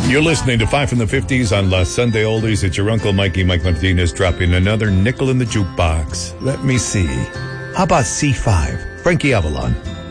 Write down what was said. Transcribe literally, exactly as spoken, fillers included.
You're listening to Five from the fifties on La Sunday Oldies. It's your Uncle Mikey, Mike Martinez, dropping another nickel in the jukebox. Let me see. How about C five? Frankie Avalon.